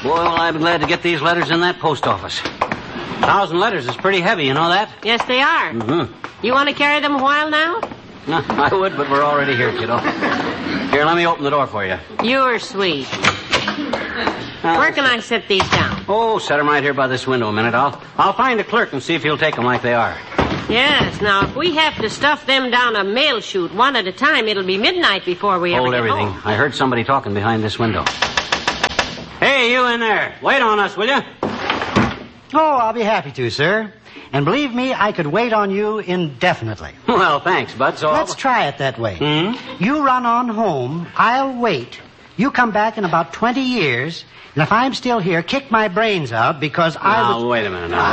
Well, I'd be glad to get these letters in that post office. 1,000 letters is pretty heavy, you know that? Yes, they are. Mm-hmm. You want to carry them a while now? No, I would, but we're already here, kiddo. Here, let me open the door for you. You're sweet. Where can I set these down? Oh, set them right here by this window a minute. I'll find a clerk and see if he'll take them like they are. Yes, now, if we have to stuff them down a mail chute one at a time, it'll be midnight before we ever Hold get everything. home. I heard somebody talking behind this window. Hey, you in there. Wait on us, will you? Oh, I'll be happy to, sir. And believe me, I could wait on you indefinitely. Well, thanks, Bud. So Let's try it that way. Hmm? You run on home, I'll wait. You come back in about 20 years, and if I'm still here, kick my brains out because Now, wait a minute now.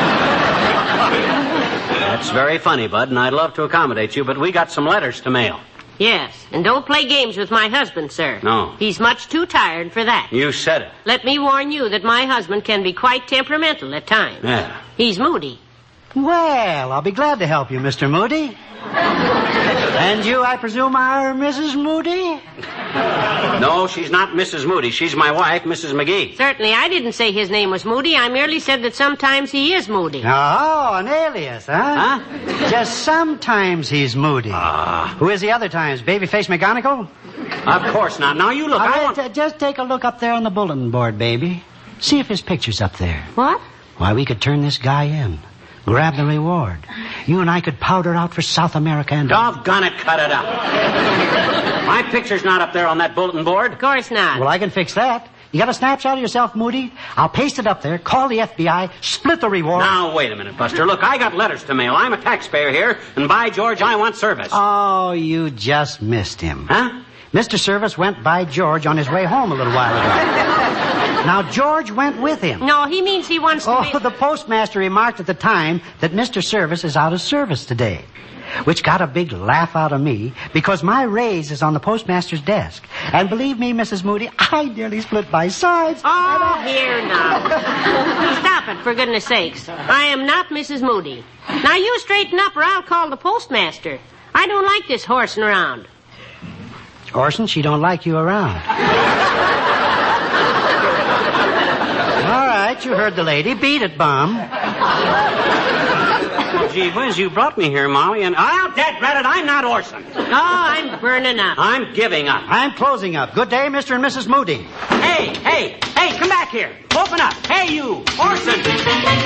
That's very funny, Bud, and I'd love to accommodate you, but we got some letters to mail. Yes, and don't play games with my husband, sir. No. He's much too tired for that. You said it. Let me warn you that my husband can be quite temperamental at times. Yeah. He's moody. Well, I'll be glad to help you, Mr. Moody. And you, I presume, are Mrs. Moody? No, she's not Mrs. Moody. She's my wife, Mrs. McGee. Certainly, I didn't say his name was Moody. I merely said that sometimes he is moody. Oh, an alias, huh? Just sometimes he's moody. Who is the other times? Babyface McGonagall? Of course not. Now, you look. Just take a look up there on the bulletin board, baby. See if his picture's up there. What? Why, we could turn this guy in. Grab the reward. You and I could powder out for South America and... Doggone it, cut it out. My picture's not up there on that bulletin board. Of course not. Well, I can fix that. You got a snapshot of yourself, Moody? I'll paste it up there, call the FBI, split the reward. Now, wait a minute, Buster. Look, I got letters to mail. I'm a taxpayer here, and by George, I want service. Oh, you just missed him. Huh? Mr. Service went by George on his way home a little while ago. Now, George went with him. No, he means he wants to... Oh, the postmaster remarked at the time that Mr. Service is out of service today, which got a big laugh out of me because my raise is on the postmaster's desk. And believe me, Mrs. Moody, I nearly split my sides. Oh, here now. Stop it, for goodness sakes. I am not Mrs. Moody. Now, you straighten up or I'll call the postmaster. I don't like this horsing around. Orson, she don't like you around. All right, you heard the lady. Beat it, bum. Gee whiz, you brought me here, Molly, and... Oh, dadgrat it, I'm not Orson. Oh, I'm burning up. I'm giving up. I'm closing up. Good day, Mr. and Mrs. Moody. Hey, come back here. Open up. Hey, you, Orson.